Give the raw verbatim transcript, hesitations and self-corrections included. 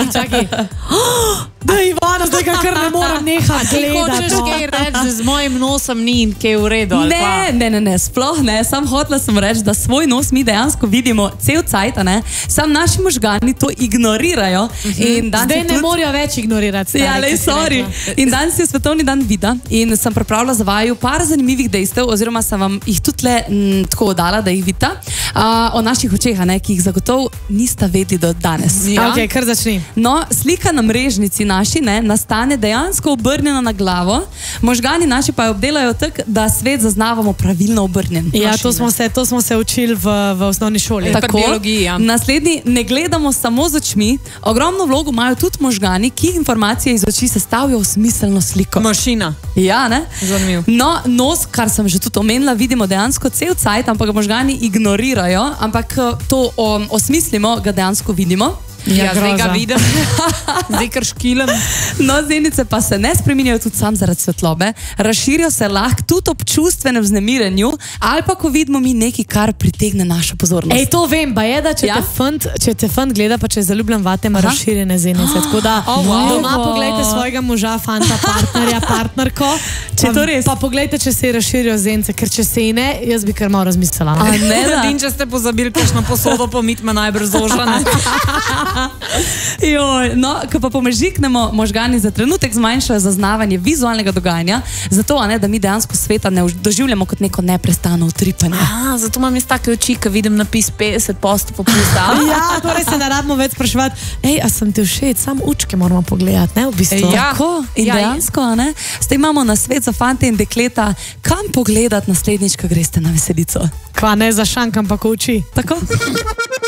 čakaj. Da, Ivana, zdaj ga kar ne moram nehati Ti gledati. hočeš kaj reči, da z mojim nosom ni kaj v redu, ali pa? Ne, ne, ne, ne, sploh ne. Sam hotela sem reči, da svoj nos mi dejansko vidimo cel cajt, ne. Sam naši možgani to ignorirajo. In danes Zdaj je ne tudi... morajo več ignorirati. Stari, Ja, lej, ko si sorry. rekla. In danes je svetovni dan vida in sem pripravila za vaju par zanimivih dejstev, oziroma sem vam jih tudi le m, tako dala, da jih vidite, uh, o naših očeh, ne, ki jih zagotovo nista vedeli do danes. Ja. Ok, kar začni. No, slika na mrežnici naši ne, nastane dejansko obrnjena na glavo, možgani naši pa jo obdelajo tako, da svet zaznavamo pravilno obrnjen. Ja, to smo se, to smo se učili v, v osnovni šoli. Tako, biologiji, ja. Naslednji, ne gledamo samo z očmi, ogromno vlogo imajo tudi možgani, ki informacije iz oči sestavljajo v smiselno sliko. Mašina. Ja, ne? Zanimivo. No, nos, kar sem že tudi omenila, vidimo dejansko cel cajt, ampak ga možgani ignorirajo, ampak to o, osmislimo, ga dejansko vidimo. Ja, zdaj ga groza. vidim. Zdaj kar škilem. No, zenice pa se ne spreminjajo tudi sam zaradi svetlobe, razširijo se lahko tudi ob čustvenem vznemirenju ali pa ko vidimo mi nekaj, kar pritegne našo pozornost. Ej, to vem, pa je, da če, Ja? ja? te fant, če te fant gleda, pa če je zaljubljen vate, ima Aha. razširjene zenice. Tako da Oh, wow. doma pogledajte svojega moža, fanta, partnerja, partnerko. Če pa, to res. Pa pogledajte, če se je razširijo zenice, ker če se ji ne, jaz bi kar malo razmislila. A ne, da? In če ste pozabili kakšno posodo pomit, me najbrž zožane. Joj, no, ko pa pomežiknemo, možgani za trenutek zmanjšajo zaznavanje vizualnega dogajanja, zato, a ne, da mi dejansko sveta ne už- doživljamo kot neko neprestano utripanje. A, zato imam jaz take oči, ko vidim napis petdeset posto popustava. Ja, torej se ne rabimo več spraševati, ej, a sem ti všeč, sam učke moramo pogledati, ne, v bistvu. Ja. Tako, in Ja, dejansko, a ne, zdaj imamo na svet za fante in dekleta, kam pogledati naslednjič, ko greste na veselico. Kva ne za šank, ampak v oči. Tako?